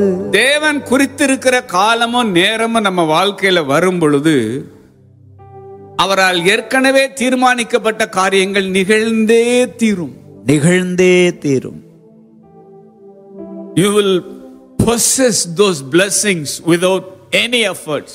தேவன் குறித்திருக்கிற காலமும் நேரமும் நம்ம வாழ்க்கையில வரும் பொழுது அவரால் ஏற்கனவே தீர்மானிக்கப்பட்ட காரியங்கள் நிகழ்ந்தே தீரும். You will possess those blessings without any efforts.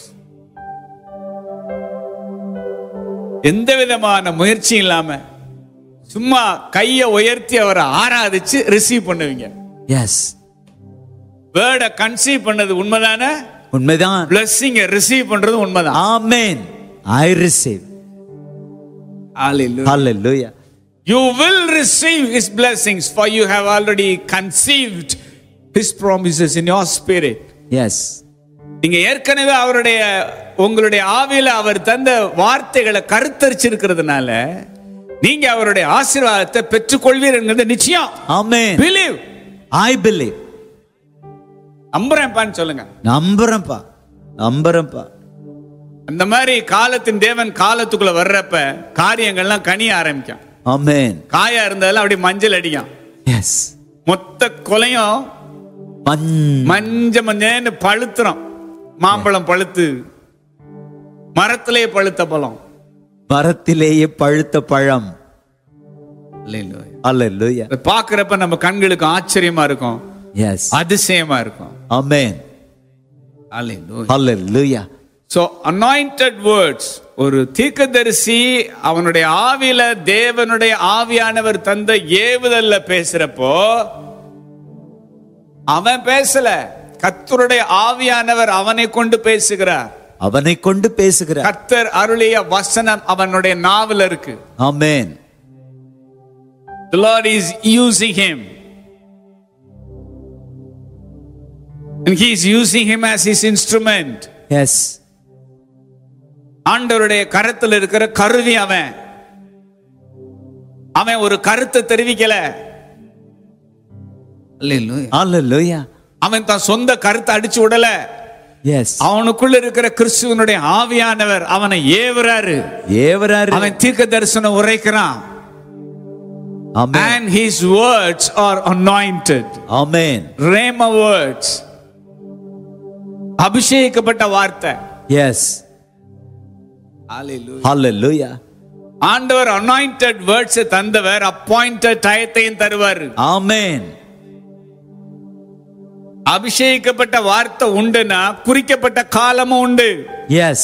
எந்த விதமான முயற்சி இல்லாம சும்மா கையை உயர்த்தி அவரை ஆராதிச்சு ரிசீவ் பண்ணுவீங்க. எஸ், வேர்டை கன்சீவ் பண்ணது உண்மைதானே? உண்மைதான். blessing ரிசீவ் பண்றது உண்மைதான். ஆமென். I receive. Hallelujah. Hallelujah. You will receive his blessings, for you have already conceived his promises in your spirit. Yes. நீங்க ஏற்கனவே அவருடைய உங்களுடைய ஆவியில அவர் தந்த வார்த்தைகளை கருத்தரிச்சிருக்கிறதுனால நீங்க அவருடைய ஆசீர்வாதத்தை பெற்றுக்கொள்வீர்கள் நிச்சயம். ஆமென். Believe. I believe. நம்புறேன்பான்னு சொல்லுங்க. நம்புறேன்ப்பா. அந்த மாதிரி காலத்தின் தேவன் காலத்துக்குள்ள வர்றப்ப காரியங்கள்லாம் கனிய ஆரம்பிக்கும். ஆமென். காயா இருந்ததெல்லாம் அப்படியே மஞ்சள் அடிக்கும். எஸ். மொத்த கொலையும் மஞ்சன்னு பழுத்துறோம். மாம்பழம் பழுத்து மரத்திலேயே பழுத்த பழம். மரத்திலேயே பழுத்த பழம். அல்லேலூயா. பாக்குறப்ப நம்ம கண்களுக்கு ஆச்சரியமா இருக்கும். எஸ். அதிசயமா இருக்கும். ஆமென். அல்லேலூயா. So anointed words, ஒரு தீர்க்கதரிசி அவனுடைய ஆவியில தேவனுடைய ஆவியானவர் தந்த ஏவுதல்ல பேசுறப்போ அவன் பேசல, கர்த்தருடைய ஆவியானவர் அவனை கொண்டு பேசுகிறார். கர்த்தர் அருளிய வசனம் அவனுடைய நாவில் இருக்கு. ஆமென். The Lord is using him, and he is using him as his instrument. Yes. ஆண்டவருடைய கரத்தில் இருக்கிற கருவி அவன். அவன் ஒரு கருத்தை தெரிவிக்கல. அல்லேலூயா. அவன் தான் சொந்த கருத்தை அடிச்சு விடல. எஸ். அவனுக்குள்ள இருக்கிற கிறிஸ்துவனுடைய ஆவியானவர் அவனை ஏவுறாரு. அவன் தீர்க்க தரிசனம் உரைக்கிறான். Amen. And his words are anointed. Amen. Rhema words. அபிஷேகிக்கப்பட்ட வார்த்தை. Yes. Hallelujah. ஆண்டவர் anointed words தந்தவர், appointed டயத்தையும் தருவார். Amen. அபிஷேகிக்கப்பட்ட வார்த்தை உண்டுனா குறிக்கப்பட்ட காலமும் உண்டு. Yes.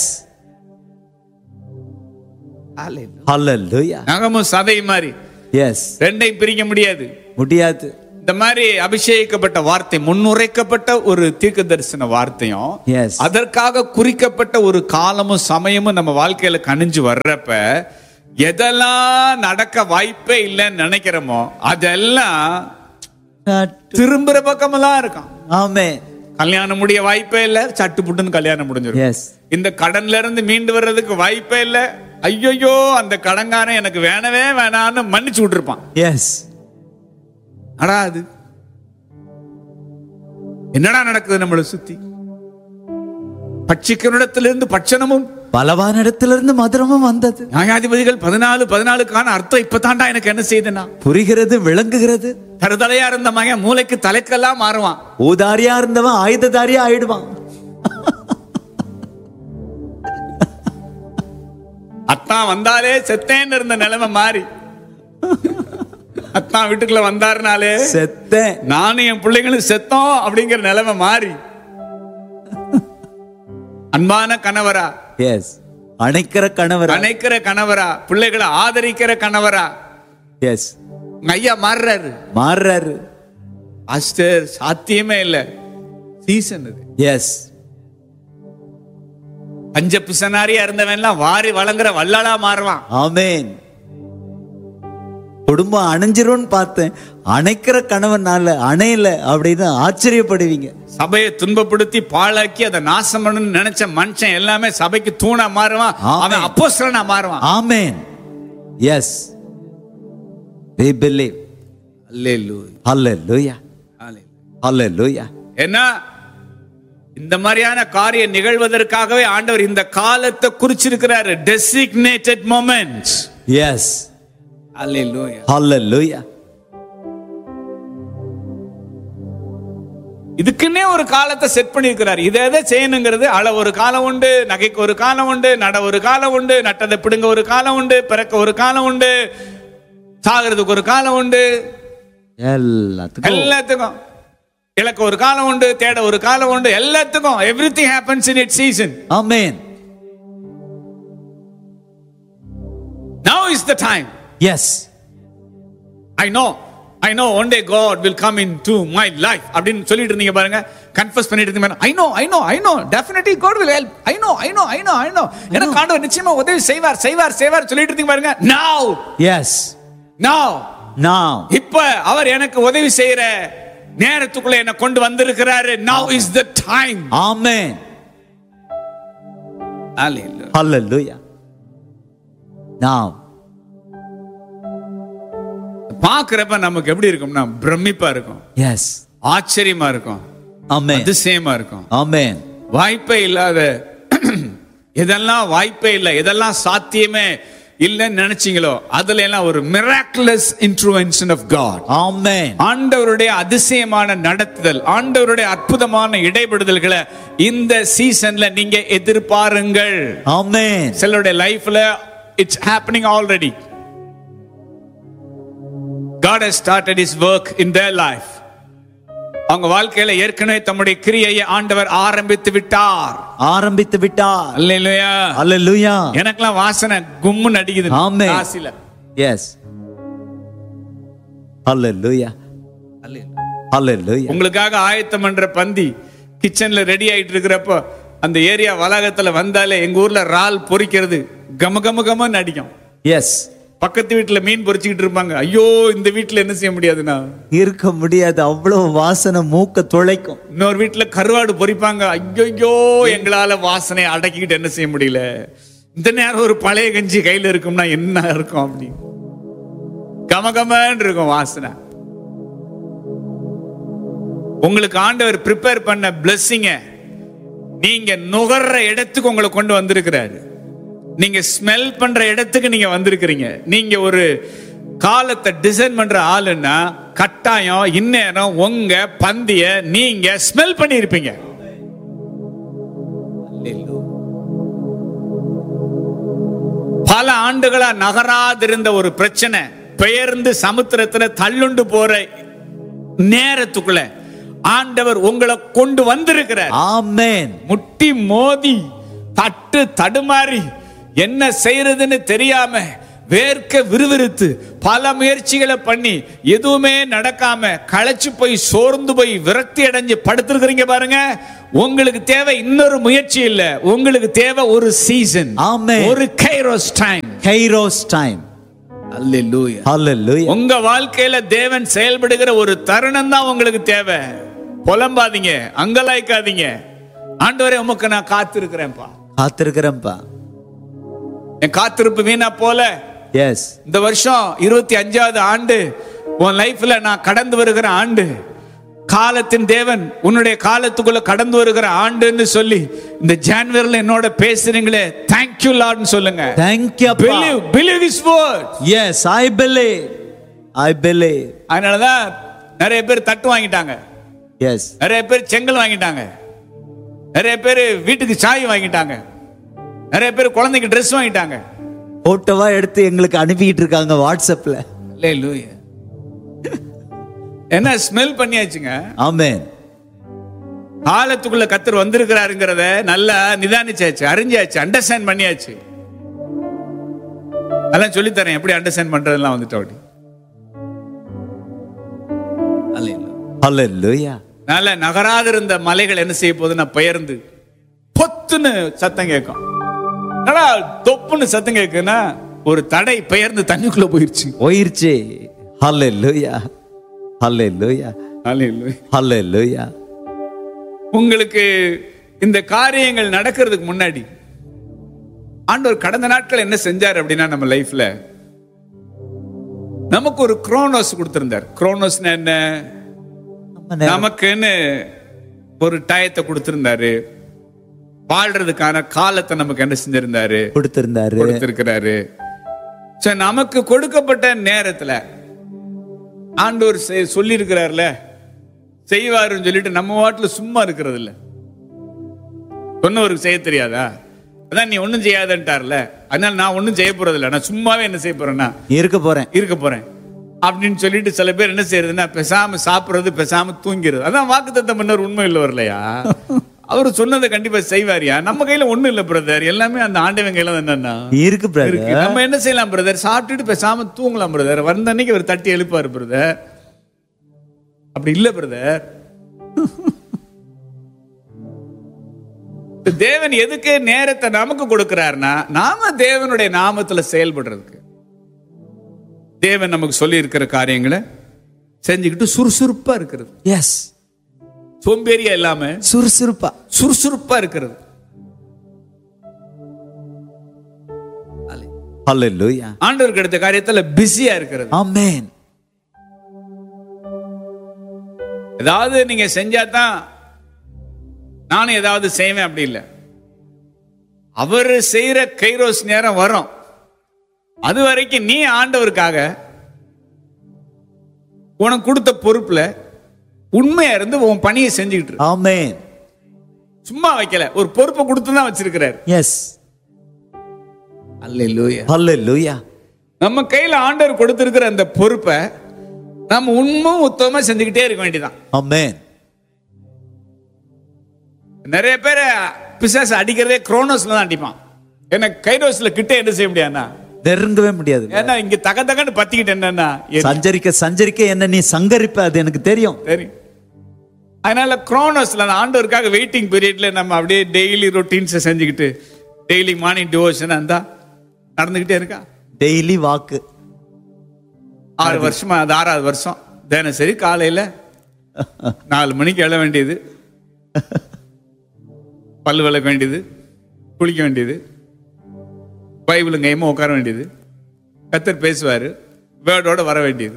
Hallelujah. நாம சதை மாதிரி. Yes. ரெண்டையும் பிரிக்க முடியாது. இந்த மாதிரி அபிஷேகிக்கப்பட்ட வார்த்தை, முன்னுரைக்கப்பட்ட ஒரு தீர்க்க தரிசன வார்த்தையும் அதற்காக குறிக்கப்பட்ட ஒரு காலமும் சமயமும் நம்ம வாழ்க்கையில கணிஞ்சு வர்றப்ப எதெல்லாம் நடக்க வாய்ப்பே இல்லைன்னு நினைக்கிறோமோ அதெல்லாம் திரும்புற பக்கமெல்லாம் இருக்கும். ஆமென். கல்யாணம் முடிய வாய்ப்பே இல்ல, சட்டு புட்டுன்னு கல்யாணம் முடிஞ்சிடும். இந்த கடன்ல இருந்து மீண்டு வர்றதுக்கு வாய்ப்பே இல்ல, ஐயோ அந்த கடன்காரன் எனக்கு வேணவே வேணான்னு மன்னிச்சு விட்டுருப்பான். அது என்னடா நடக்குது நம்மளை சுத்தி? பட்சிக்கனிடத்திலிருந்து பட்சணமும் பலவானிடத்திலிருந்து மதுரமும் வந்தது. நியாயாதிபதிகள் 14:14 அர்த்தம் இப்பதான்டா எனக்கு என்ன செய்யுதுன்னா புரிகிறது, விளங்குகிறது. தருதலையா இருந்த மகன் மூளைக்கு தலைக்கெல்லாம் மாறுவான். ஊதாரியா இருந்தவன் ஆயுததாரியா ஆயிடுவான். அத்தான் வந்தாலே செத்தேன்னு இருந்த நிலைமை மாறி அத்தான் வீட்டுக்குள்ள வந்தாருனாலே செத்தேன், நானும் என் பிள்ளைங்களும் செத்தோம் அப்படிங்கிற நிலைமை மாறி அன்பான கணவரா, அணைக்கிற கணவரா, பிள்ளைகளை ஆதரிக்கிற கணவரா, ஐயா மாறுறாரு. பாஸ்டர் சாத்தியமே இல்ல, சீசன் இது. பஞ்ச பிசனாரியா இருந்தவன் வாரி வழங்குற வல்லாளா மாறுவான். ஆமென். குடும்பம் அணைஞ்சிரும் பார்த்தேன், அணைக்கிற கணவனால அணையல அப்படின்னு ஆச்சரியப்படுவீங்க. சபையை துன்பப்படுத்தி பாழாக்கி அதை நாசம் பண்ணணும்னு நினைச்ச மனுஷன் எல்லாமே சபைக்கு தூணா மாறுவான். அவன் அப்போஸ்தலனா மாறுவான். ஆமென். S. We believe. Hallelujah. Hallelujah. ஏன்னா இந்த மாதிரியான காரியம் நிகழ்வதற்காகவே ஆண்டவர் இந்த காலத்தை குறிச்சிருக்கிறாரு. designated moments. Yes. Hallelujah. Hallelujah. இதுக்குன்னே ஒரு காலத்தை செட் பண்ணிருக்கிறார். இதை எதை செய்யணுங்கிறது அள ஒரு காலம் உண்டு, நகைக்கு ஒரு காலம் உண்டு, நட ஒரு காலம் உண்டு, நட்டதை பிடுங்க ஒரு காலம் உண்டு, பிறக்க ஒரு காலம் உண்டு, சாகிறதுக்கு ஒரு காலம் உண்டு, எல்லாத்துக்கும் இலக்க ஒரு காலம் உண்டு, தேட ஒரு காலம் உண்டு, எல்லாத்துக்கும். everything happens in its season. Amen. Now is the time. Yes. I know one day God will come into my life அப்படின்னு சொல்லிட்டு இருந்தீங்க பாருங்க, கன்ஃபஸ் பண்ணிட்டு இருந்தீங்க. I know definitely God will help. I know எனக்கு ஆண்டவர் நிச்சயமா உதவி செய்வார் சொல்லிட்டு இருந்தீங்க பாருங்க. Now. Yes. Now. இப்ப அவர் எனக்கு உதவி செய்யற நேரத்துக்குள்ள என்ன கொண்டு வந்திருக்கிறாரு. Now is the time. Amen. Hallelujah. Now. பாக்குறப்ப நமக்கு எப்படி இருக்கும்னா பிரமிப்பா இருக்கும். Yes. ஆச்சரியமா இருக்கும். Amen. அதிசயமா இருக்கும். Amen. வாய்ப்பே இல்லாத இதெல்லாம் வாய்ப்பே இல்லை, இதெல்லாம் சாத்தியமே இல்லன்னு நினைச்சீங்களோ அதுல எல்லாம் ஒரு miraculous intervention of God. Amen. ஆண்டவருடைய அதிசயமான நடத்துதல், ஆண்டவருடைய அற்புதமான இடைபடுதல்களை இந்த சீசன்ல நீங்க எதிர்பாருங்கள். Amen. சிலருடைய லைஃப்ல it's happening already. God has started his work in their life. அவங்க வாழ்க்கையில ஏற்கனவே தம்முடைய கிரியையை ஆண்டவர் ஆரம்பித்து விட்டார். அல்லேலூயா. எனக்கெல்லாம் வாசனை கும்முன்னு அடிக்குது. ஆமென். Yes. Hallelujah. Hallelujah. உங்களுக்காக ஆயத்தம் பண்ற பந்தி கிச்சன்ல ரெடி ஆயிட்டு இருக்கிறப்போ அந்த ஏரியா வளாகத்துல வந்தாலே எங்க ஊர்ல இறால் பொரிக்கிறது கமகமன்னு அடிக்கும். Yes. பக்கத்து வீட்டுல மீன் பொரிச்சுக்கிட்டு இருப்பாங்க. ஐயோ, இந்த வீட்டுல என்ன செய்ய முடியாதுன்னா இருக்க முடியாது, அவ்வளவு வாசனை மூக்க துளைக்கும். இன்னொரு வீட்டுல கருவாடு பொரிப்பாங்க. ஐயோ, எங்களால வாசனை அடக்கிக்கிட்டு என்ன செய்ய முடியல. இந்த நேரம் ஒரு பழைய கஞ்சி கையில இருக்கும்னா என்ன இருக்கும், அப்படி கமகமன்னு இருக்கும் வாசனை. உங்களுக்கு ஆண்டவர் ப்ரிப்பேர் பண்ண பிளெஸிங்க நீங்க நுகர்ற இடத்துக்கு உங்களை கொண்டு வந்திருக்கிறாரு. நீங்க ஸ்மெல் பண்ற இடத்துக்கு நீங்க வந்திருக்கிறீங்க. நீங்க ஒரு காலத்தை டிசைன் பண்ற ஆளுன்னா கட்டாயம் இந்நேரம் உங்க பந்திய நீங்க ஸ்மெல் பண்ணி இருப்பீங்க. பல ஆண்டுகளா நகராதிருந்த ஒரு பிரச்சனை பெயர்ந்து சமுத்திரத்துல தள்ளுண்டு போற நேரத்துக்குள்ள ஆண்டவர் உங்களை கொண்டு வந்திருக்கிறார். ஆமென். முட்டி மோதி தட்டு தடுமாறி என்ன செய்யறதுன்னு தெரியாம வேர்க்க விறுவிறுத்து பல முயற்சிகளை பண்ணி எதுவுமே நடக்காம களைச்சு போய் சோர்ந்து போய் விரக்தி அடைஞ்சு படுத்திருக்கிறீங்க பாருங்க. உங்களுக்கு தேவை இன்னொரு முயற்சி இல்ல, உங்களுக்கு தேவை ஒரு சீசன். ஆமென். ஒரு கைரோஸ் டைம். அல்லேலூயா. அல்லேலூயா. உங்க வாழ்க்கையில தேவன் செயல்படுகிற ஒரு தருணம் தான் உங்களுக்கு தேவை. புலம்பாதீங்க, அங்கலாய்க்காதீங்க. ஆண்டவரே, உமக்கு நான் காத்திருக்கிறேன்ப்பா. என் காத்திருப்பு வீணா போல. எஸ். இந்த வருஷம் 25வது ஆண்டு உன் லைஃப்ல நான் கடந்து வருகிற ஆண்டு. காலத்தின் தேவன் உன்னுடைய காலத்துக்குள்ள கடந்து வருகிற ஆண்டுன்னு சொல்லி இந்த ஜனவரில என்னோட பேசுறீங்களே, thank you Lord னு சொல்லுங்க. Thank you. Believe this word. Yes, I believe. அதனாலதான் நிறைய பேர் தட்டு வாங்கிட்டாங்க. எஸ். நிறைய பேர் செங்கல் வாங்கிட்டாங்க. நிறைய பேர் வீட்டுக்கு சாய் வாங்கிட்டாங்க. நிறைய பேர் குழந்தைக்கு ட்ரெஸ் வாங்கிட்டாங்க. போட்டோவா எடுத்து எங்களுக்கு அனுப்பிட்டு இருக்காங்க வாட்ஸ்அப்ல. அல்லேலூயா. என்ன ஸ்மெல் பண்ணியாச்சுங்க. ஆமென். காலத்துக்குள்ள கர்த்தர் வந்திருக்கிறாருங்கிறத நல்லா நிதானிச்சாச்சு, அறிஞ்சாச்சு, அண்டர்ஸ்டாண்ட் பண்ணியாச்சு. அதெல்லாம் சொல்லி தரேன் எப்படி அண்டர்ஸ்டாண்ட் பண்றதெல்லாம் வந்துட்டு அப்படி. அல்லேலூயா. நல்ல நகராது இருந்த மலைகள் என்ன செய்ய போகுதுன்னா பெயர்ந்து பொத்துன்னு சத்தம் கேட்கும். தொப்புன்னு சத்தம் கேட்குன்னா ஒரு தடை பெயர்ந்து தண்ணிக்குள்ள போயிருச்சு. ஹல்லேலூயா. ஹல்லேலூயா. ஹல்லேலூயா. ஹல்லேலூயா. உங்களுக்கு இந்த காரியங்கள் நடக்கிறதுக்கு முன்னாடி ஆண்டவர் கடந்த நாட்கள் என்ன செஞ்சார் அப்படின்னா, நம்ம லைஃப்ல நமக்கு ஒரு குரோனோஸ் கொடுத்திருந்தார். குரோனோஸ் என்ன? நமக்குன்னு ஒரு டயத்தை கொடுத்திருந்தாரு. வாழ்றதுக்கான காலத்தை நமக்கு என்ன செஞ்சிருந்தாரு? கொடுத்திருக்கிறாரு. நமக்கு கொடுக்கப்பட்ட நேரத்துல ஆண்டவர் சொல்லி இருக்கிறார்ல, செய்வாருன்னு சொல்லிட்டு நம்ம வாட்டுல சும்மா இருக்கிறது இல்ல. சொன்னவருக்கு செய்ய தெரியாதா? அதான் நீ ஒண்ணும் செய்யாதன்ட்டார்ல, அதனால நான் ஒண்ணும் செய்ய போறது இல்லை, நான் சும்மாவே என்ன செய்ய போறேன்னா இருக்க போறேன் அப்படின்னு சொல்லிட்டு சில பேர் என்ன செய்யறதுன்னா பேசாம சாப்பிடுறது, பேசாம தூங்கிறது. அதான் வாக்குத்தத்தம் பண்ணவர் உண்மை இல்லை வரலையா? அவரு சொன்னதை கண்டிப்பா செய்வாரியா? நம்ம கையில ஒண்ணும் இல்ல பிரதர், எல்லாமே அந்த ஆண்டவன் கையில என்னன்னா இருக்கு. நம்ம என்ன செய்யலாம் பிரதர்? சாப்பிட்டுட்டு பேசாம தூங்கலாம் பிரதர். வந்த அன்னைக்கு அவர் தட்டி எழுப்பாரு பிரதர். அப்படி இல்ல பிரதர். தேவன் எதுக்கு நேரத்தை நமக்கு கொடுக்கிறார்னா நாம தேவனுடைய நாமத்துல செயல்படுறதுக்கு. தேவன் நமக்கு சொல்லி இருக்கிற காரியங்களை செஞ்சுக்கிட்டு சுறுசுறுப்பா இருக்கிறது. எஸ், சோம்பேறியா இல்லாம சுறுசுறுப்பா இருக்கிறது. ஹல்லேலூயா. ஆண்டவருக்கு எடுத்த காரியத்துல பிஸியா இருக்கிறது. ஆமென். ஏதாவது நீங்க செஞ்சாதான் நானும் ஏதாவது செய்வேன் அப்படி இல்லை. அவர் செய்யற கைரோஸ் நேரம் வரும். அது வரைக்கும் நீ ஆண்டவருக்காக உனக்கு கொடுத்த பொறுப்புல உண்மையா இருந்து உன் பணியை செஞ்சுக்கிட்டு. ஆமென். சும்மா வைக்கல, ஒரு பொறுப்பை கொடுத்து தான் வச்சிருக்கிறார். எஸ், ஹல்லேலூயா, ஹல்லேலூயா. நம்ம கையில ஆண்டவர் கொடுத்திருக்கிற அந்த பொறுப்பை நம்ம உண்மை உத்தமமா செஞ்சுக்கிட்டே இருக்க வேண்டியதான். ஆமென். நிறைய பேர் பிசாசு அடிக்கிறதே குரோனோஸ்ல தான் அடிப்பான். ஏன்னா கைரோஸ்ல கிட்ட என்ன செய்ய முடியாதுன்னா நெருங்கவே முடியாது. ஏன்னா இங்க தகன்னு பத்திக்கிட்டு என்னன்னா சஞ்சரிக்க என்ன நீ சங்கரிப்ப, அது எனக்கு தெரியும். அதனால குரோனோஸ்ல ஆண்டவருக்காக வெயிட்டிங் பீரியட்ல நம்ம அப்படியே டெய்லி ரொட்டீன்ஸ் செஞ்சுக்கிட்டு டெய்லி மார்னிங் டிவோஷன் அந்த நடந்துகிட்டே இருக்கா. டெய்லி வாக்கு 6 வருஷமா, அது 6வது வருஷம். தினசரி காலையில 4 மணிக்கு எழ வேண்டியது, பல்லு விளக்க வேண்டியது, குளிக்க வேண்டியது, பைபிளுங்க கைமா உட்கார வேண்டியது, கர்த்தர் பேசுவாரு, வேர்டோட வர வேண்டியது.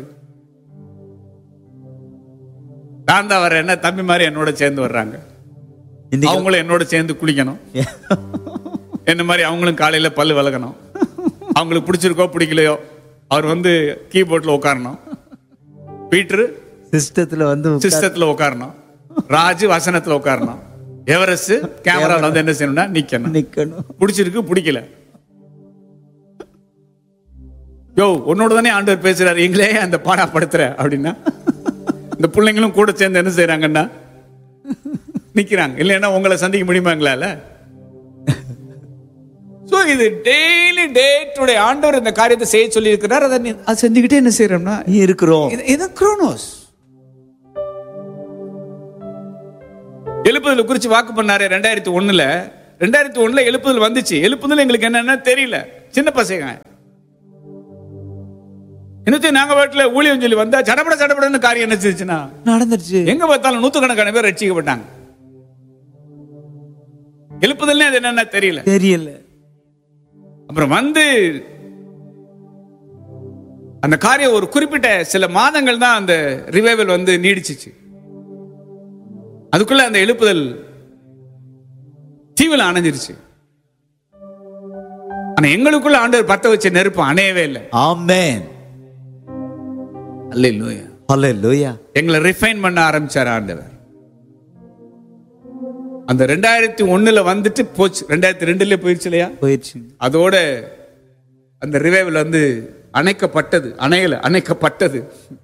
நான் தான் வரேன், என்ன தம்பி மாதிரி என்னோட சேர்ந்து வர்றாங்க, அவங்களும் என்னோட சேர்ந்து குளிக்கணும், என்ன மாதிரி அவங்களும் காலையில பல்லு விளக்கணும், அவங்களுக்கு பிடிச்சிருக்கோ பிடிக்கலையோ அவர் வந்து கீபோர்ட்ல உட்காரணும், பீட்டர் சிஸ்டத்துல உட்காரணும், ராஜு வசனத்துல உட்காரணும், எவரஸ்ட் கேமரால வந்து என்ன செய்யணும்னா நிக்கணும். பிடிச்சிருக்கு பிடிக்கல, யோ உன்னோட தானே ஆண்டவர் பேசுறாரு, எங்களே அந்த பாடப்படுத்துற அப்படின்னா இந்த பிள்ளைங்களும் கூட சேர்ந்து என்ன செய்யறாங்கன்னா நிக்கிறாங்க. இல்லைன்னா உங்களை சந்திக்க முடியுமாங்களால? சோ இது டெய்லி டே டு டே ஆண்டவர் இந்த காரியத்தை செய்ய சொல்லி இருக்கிறார். அதை செஞ்சுக்கிட்டே என்ன செய்யறோம்னா இருக்கிறோம். இது குரோனோஸ். எழுப்புதல் குறிச்சு வாக்கு பண்ணாரு 2001 எழுப்புதல் வந்துச்சு. எழுப்புதல் எங்களுக்கு என்னன்னா தெரியல, சின்ன பசங்க. இன்னும் நாங்க வீட்டுல ஊழியம் சொல்லி வந்தா சடப்படன்னு காரியம் என்ன செஞ்சுச்சுன்னா நடந்துருச்சு. எங்க பார்த்தாலும் 100கணக்கான பேர் ரட்சிக்கப்பட்டாங்க. எழுப்புதல் அது என்னன்னா தெரியல. அப்புறம் வந்து அந்த காரியம் ஒரு குறிப்பிட்ட சில மாதங்கள் தான் அந்த ரிவைவல் வந்து நீடிச்சிச்சு. அதுக்குள்ள அந்த எழுப்புதல் தீவில அணைஞ்சிருச்சு. ஆனா எங்களுக்குள்ள ஆண்டவர் பத்த வச்ச நெருப்பு அணையவே இல்லை. ஆமென். அல்லேலூயா, அல்லேலூயா. எங்களை ரிஃபைன் பண்ண ஆரம்பிச்சார் ஆண்டவர். அந்த 2001 வந்துட்டு போச்சு, 2002 போயிடுச்சு இல்லையா? போயிடுச்சு. அதோட அந்த ரிவைவல் வந்து அணைக்கப்பட்டது.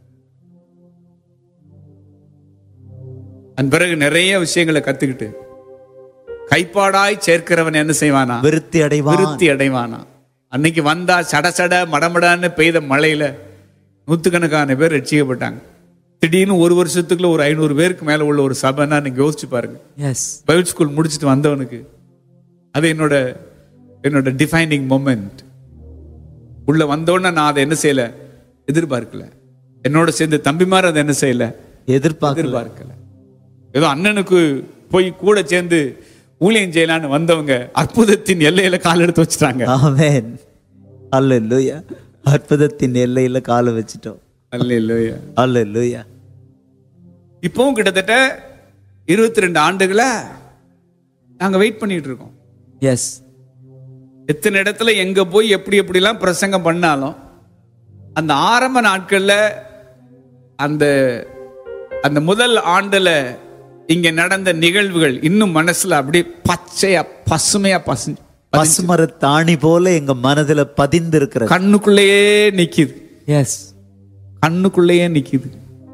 அதன் பிறகு நிறைய விஷயங்களை கத்துக்கிட்டு கைப்பாடாய் சேர்க்கிறவன் என்ன செய்வானா? விருத்தி அடைவானா. அன்னைக்கு வந்தா சட மடமடான்னு பெய்த மழையில 100கணக்கான பேர் ரட்சிக்கப்பட்டாங்க. திடீர்னு ஒரு வருஷத்துக்குள்ள ஒரு 500 பேருக்கு மேல உள்ள ஒரு சபைன்னா நீங்க யோசிச்சு பாருங்க. பைபிள் ஸ்கூல் முடிச்சுட்டு வந்தவனுக்கு அது என்னோட டிஃபைனிங் மொமெண்ட். உள்ள வந்தோடனே நான் அதை என்ன செய்யல, எதிர்பார்க்கல. என்னோட சேர்ந்து தம்பிமார் அதை என்ன செய்யல, எதிர்பார்க்கல. ஏதோ அண்ணனுக்கு போய் கூட சேர்ந்து ஊழியம் செய்யலான்னு வந்தவங்க அற்புதத்தின் எல்லையில கால் எடுத்து வச்சுட்டாங்க. ஆமென். அல்லேலூயா. அற்புதத்தின் எல்லையில காலை வச்சுட்டோம். அல்லேலூயா, அல்லேலூயா. இப்பவும் கிட்டத்தட்ட 22 ஆண்டுகளா நாங்க வெயிட் பண்ணிட்டு இருக்கோம். எஸ். எத்தனை இடத்துல எங்க போய் எப்படிலாம் பிரசங்கம் பண்ணாலும் அந்த ஆரம்ப நாட்கள்ல அந்த அந்த முதல் ஆண்டுல இங்க நடந்த நிகழ்வுகள் இன்னும் மனசுல அப்படியே பச்சையா பசுமையா பசுமர தாணி போல எங்க மனதுல பதிந்து இருக்கிற, கண்ணுக்குள்ளேயே நிக்குது. எஸ், கண்ணுக்குள்ளேயே நிக்குது.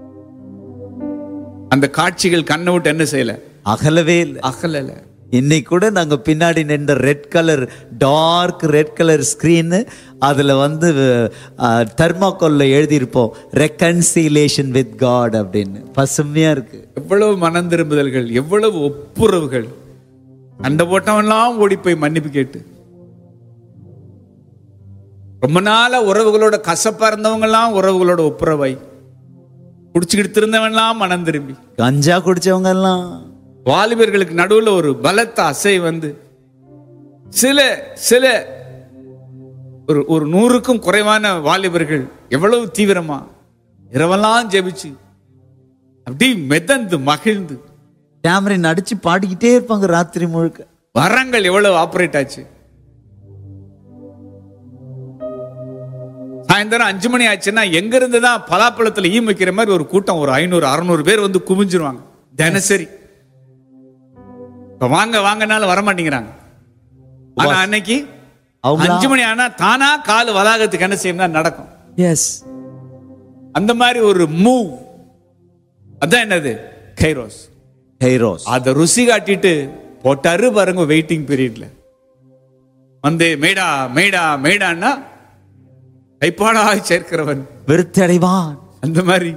அந்த காட்சிகள் கண்ணை விட்டு என்ன செய்யல, அகலவே இல்லை, அகலல. இன்னைக்கு கூட நாங்க பின்னாடி நின்ற red colour, dark red colour screen, அதுல தெர்மாக்கோல்ல எழுதியிருப்போம் ரெக்கன்சிலேஷன் வித் காட் அப்படின்னு. பசுமையா இருக்கு. எவ்வளவு மனம் திரும்புதல்கள், எவ்வளவு ஒப்புரவுகள். அந்த போட்டவெல்லாம் ஓடி போய் மன்னிப்பு கேட்டு, ரொம்ப நாளா உறவுகளோட கசப்பா இருந்தவங்க எல்லாம் உறவுகளோட ஒப்புரவாய், குடிச்சுக்கிட்டு இருந்தவன்லாம் மனம் திரும்பி, கஞ்சா குடிச்சவங்க எல்லாம், வாலிபர்களுக்கு நடுவுல ஒரு பலத்த அசை வந்து சில சில ஒரு 100க்கும் குறைவான வாலிபர்கள் எவ்வளவு தீவிரமா இரவெல்லாம் ஜெபிச்சு அப்படி மிதந்து மகிழ்ந்து கேமரின் அடிச்சு பாடிக்கிட்டே இருப்பாங்க ராத்திரி முழுக்க. வரங்கள் எவ்வளவு ஆபரேட் ஆச்சு. சாயந்தரம் 5 மணி ஆச்சுன்னா எங்க இருந்துதான் பலாப்பழத்துல ஈ வைக்கிற மாதிரி ஒரு கூட்டம், ஒரு 500-600 பேர் வந்து குமிஞ்சிருவாங்க தினசரி. வாங்க வாங்கனாலும் வரமாட்டேங்கிறாங்க. ஆனா அன்னைக்கு 5 மணி ஆனா தானா கால் வளாகத்துக்கு என்ன செய்யணும் நடக்கும். எஸ், அந்த மாதிரி ஒரு மூவ். அதான் என்னது, கைரோஸ். கைரோஸ். அத ருசி காட்டிட்டு போட்டாரு பாருங்க வெயிட்டிங் பீரியட்ல வந்து மேடா மேடா மேடான்னா கைப்பாடாய் சேர்க்கிறவன் விருத்தடைவான். அந்த மாதிரி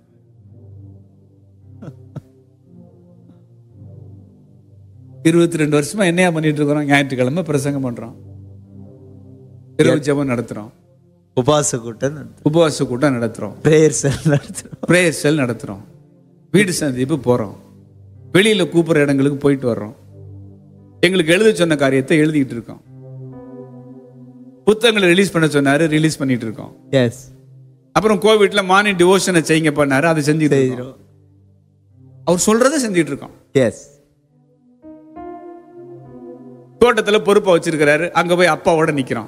22 வருஷமா என்னையா பண்ணிட்டு இருக்கிறோம். ஞாயிற்றுக்கிழமை பிரசங்கம் பண்றோம், இரவு ஜெபம் நடத்துறோம், உபவாச கூட்டம் நடத்துறோம், பிரேயர் செல் நடத்துறோம், வீடு சந்திப்பு போறோம், வெளியில கூப்பிடுற இடங்களுக்கு போயிட்டு வர்றோம், எங்களுக்கு எழுத சொன்ன காரியத்தை எழுதிட்டு இருக்கோம், புத்தகங்களை ரிலீஸ் பண்ண சொன்னாரு ரிலீஸ் பண்ணிட்டு இருக்கோம். எஸ். அப்புறம் கோவிட்ல மார்னிங் டிவோஷனை செய்யுங்க பண்ணாரு, அதை செஞ்சுட்டு இருக்கோம். அவர் சொல்றதை செஞ்சுட்டு இருக்கோம். எஸ். தோட்டத்துல பொறுப்பா வச்சிருக்கிறாரு, அங்க போய் அப்பாவோட நிக்கிறோம்.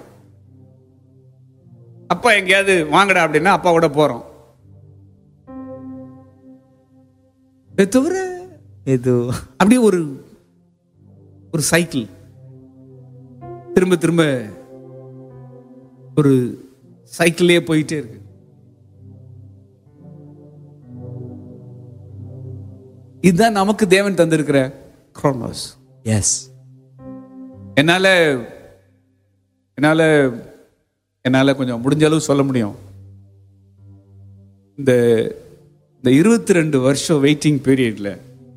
அப்பா எங்கேயாவது வாங்கடா அப்படின்னா அப்பாவோட போறோம். தவிர அப்படி ஒரு சைக்கிள் திரும்ப திரும்ப ஒரு சைக்கிளே போயிட்டே இருக்கு. இதுதான் நமக்கு தேவன் தந்திருக்கிற குரோனோஸ். எஸ். என்னால கொஞ்சம் முடிஞ்ச அளவு சொல்ல முடியும். இந்த 22 வருஷம் வெயிட்டிங் பீரியட்ல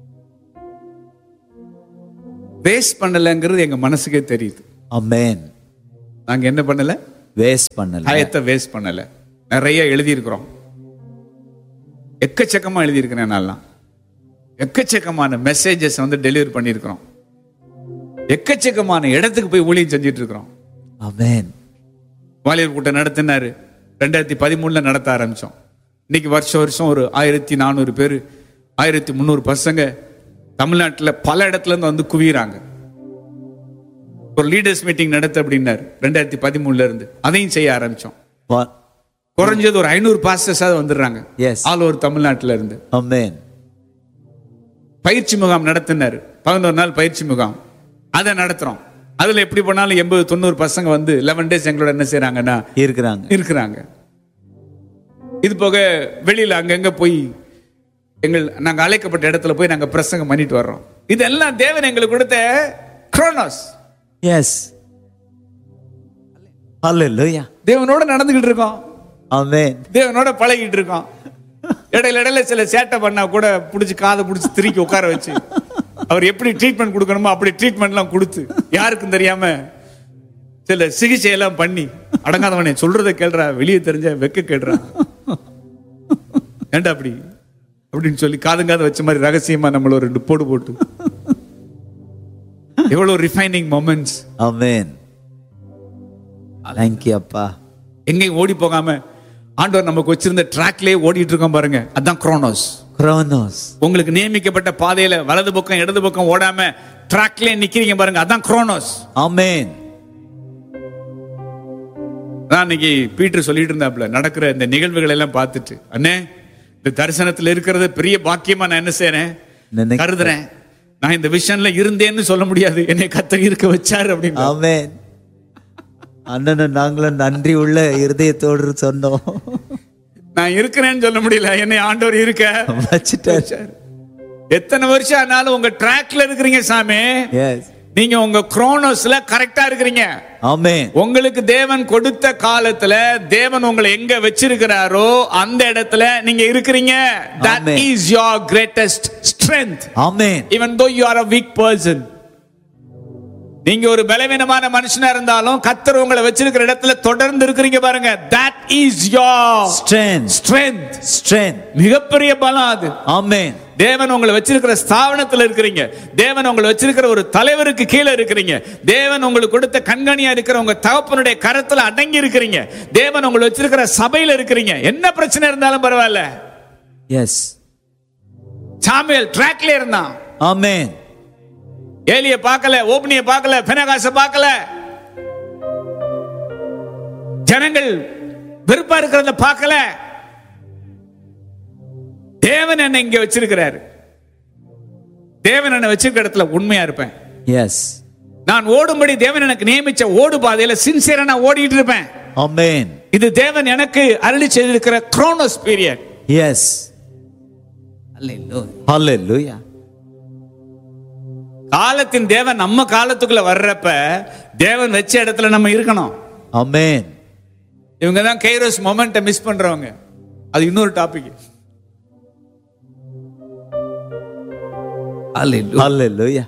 வேஸ்ட் பண்ணலங்கிறது எங்க மனசுக்கே தெரியுது. ஆமென். நாங்க என்ன பண்ணல, வேஸ்ட் பண்ணல, ஆயத்தை வேஸ்ட் பண்ணல. நிறைய எழுதி இருக்கிறோம், எக்கச்சக்கமா எழுதி இருக்கிறேன். நான் எக்கச்சக்கமான மெசேஜஸ் டெலிவரி பண்ணியிருக்கிறோம், எக்கச்சக்கமான இடத்துக்கு போய் ஊழியம் செஞ்சிட்டு இருக்கிறோம். ஆமென். வாலிபர் கூட்டம் நடத்தினாரு, 2013 நடத்த ஆரம்பிச்சோம். இன்னைக்கு வருஷம் ஒரு 1400 பேர், 1300 பசங்க தமிழ்நாட்டில் பல இடத்துல இருந்து வந்து குவியறாங்க. ஒரு லீடர்ஸ் மீட்டிங் நடத்த அப்படின்னாரு 2013 இருந்து, அதையும் செய்ய ஆரம்பிச்சோம். குறைஞ்சது ஒரு 500 பாஸ்டர்ஸாவது வந்துடுறாங்க ஆல் ஓவர் தமிழ்நாட்டில இருந்து. ஆமென். பயிற்சி முகாம் நடத்தினாரு, 11 நாள் பயிற்சி முகாம், அதை நடத்துறோம். அதுல எப்படி போனாலும் 80-90 பசங்க வந்து 11 days எங்களோட என்ன செய்யறாங்கன்னா இருக்கிறாங்க. இது போக வெளியில அங்கங்க போய் நாங்க அழைக்கப்பட்ட இடத்துல போய் நாங்க பிரசங்கம் பண்ணிட்டு வர்றோம். இதெல்லாம் தேவன் எங்களுக்கு கொடுத்த குரோனோஸ். எஸ். ஹல்லேலூயா. தேவனோட நடந்துகிட்டு இருக்கோம். ஆமென். தேவனோட பழகிட்டு இருக்கோம். இடையில சில சேட்டை பண்ணா கூட புடிச்சு காதை புடிச்சு திருக்கி உட்கார வச்சு அவர் எப்படி ட்ரீட்மெண்ட் கொடுக்கணுமோ அப்படி ட்ரீட்மெண்ட்லாம் கொடுத்து யாருக்கும் தெரியாம சில சிகிச்சை எல்லாம் பண்ணி, அடங்காதவனே சொல்றதை கேள்றா, வெளியே தெரிஞ்ச வெக்க கேள்றா, ஏண்டா அப்படி அப்படின்னு சொல்லி காதுங்காத வச்ச மாதிரி ரகசியமா நம்மள ஒரு 2 போடு போட்டு எவ்வளவு refining moments. Amen. Thank you அப்பா. எங்கேயும் ஓடி போகாம ஆண்டவர் நமக்கு வச்சிருந்த ட்ராக்லயே ஓடிட்டு இருக்கோம் பாருங்க, அதான் குரோனோஸ். உங்களுக்கு நியமிக்கப்பட்ட பாதையில வலது பக்கம் இடது பக்கம் ஓடாம ட்ராக்லயே நிக்கிறீங்க பாருங்க, அதான் குரோனோஸ். ஆமென். நான் இன்னைக்கு பீட்டர் சொல்லிட்டு இருந்தாப்ல, நடக்கிற இந்த நிகழ்வுகள் எல்லாம் பார்த்துட்டு, அண்ணே இந்த தரிசனத்துல இருக்கிறது பெரிய பாக்கியமா நான் என்ன செய்றேன், கருதுறேன். நான் இந்த விஷன்ல இருந்தேன்னு சொல்ல முடியாது, என்னை கர்த்தர் இருக்க வச்சாரு அப்படின்னு. ஆமென். அண்ணனும் நாங்களும் நன்றி உள்ள இருதயத்தோடு சொன்னோம். நான் இருக்கிறேன்னு சொல்ல முடியல, என்னை ஆண்டவர் இருக்க வச்சுட்டாரு. எத்தனை வருஷம் ஆனாலும் உங்க ட்ராக்ல இருக்கிறீங்க சாமி. நீங்க உங்க குரோனோஸ்ல கரெக்டா இருக்கிறீங்க. ஆமென். உங்களுக்கு தேவன் கொடுத்த காலத்துல தேவன் உங்களை எங்க வச்சிருக்கிறாரோ அந்த இடத்துல நீங்க இருக்கிறீங்க. That is your greatest strength. Amen. Even though you are a weak person. நீங்க ஒரு பலவீனமான மனுஷனா இருந்தாலும் கர்த்தர் உங்களை வச்சிருக்கிற இடத்துல தொடர்ந்து இருக்கிறீங்க பாருங்க. That is your strength. மிகப்பெரிய பலம் அது. ஆமென். தேவன் உங்களை வச்சிருக்கிற ஸ்தாபனத்துல இருக்கிறீங்க. தேவன் உங்களை வச்சிருக்கிற ஒரு தலைவருக்கு கீழே இருக்கிறீங்க. தேவன் உங்களுக்கு கொடுத்த கண்காணியா இருக்கிற உங்க தகப்பனுடைய கரத்துல அடங்கி இருக்கிறீங்க. தேவன் உங்களை வச்சிருக்கிற சபையில இருக்கிறீங்க. என்ன பிரச்சனை இருந்தாலும் பரவாயில்ல. எஸ். சாமுவேல் ட்ராக்ல இருந்தான். ஆமென். ஏலிய பார்க்கல, ஓப்னிய பார்க்கல, பெனகாச பார்க்கல. ஜனங்கள் வெறுப்பா இருக்கிறத பார்க்கல. தேவன் என்ன இங்க வச்சிருக்கிறாரு. தேவன் என்ன வச்சிருக்கிற இடத்துல உண்மையா இருப்பேன். எஸ். நான் ஓடும்படி தேவன் எனக்கு நியமிச்ச ஓடு பாதையில சின்சியரா நான் ஓடிட்டு இருப்பேன். ஆமென். இது தேவன் எனக்கு அருளி செய்திருக்கிற குரோனோஸ் பீரியட். எஸ். ஹல்லேலூயா. காலத்தின் தேவன் நம்ம காலத்துக்குள்ள வர்றப்ப தேவன் வச்ச இடத்துல நம்ம இருக்கணும். ஆமென். இவங்க தான் கைரோஸ் மொமெண்ட்டை மிஸ் பண்றவங்க. அது இன்னொரு டாபிக். ஹல்லேலூயா.